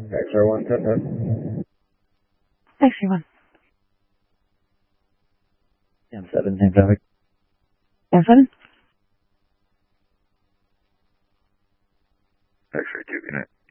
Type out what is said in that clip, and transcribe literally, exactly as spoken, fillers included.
X R one, ten ten. X R one. M seven, same traffic. M seven? X ray two, good night.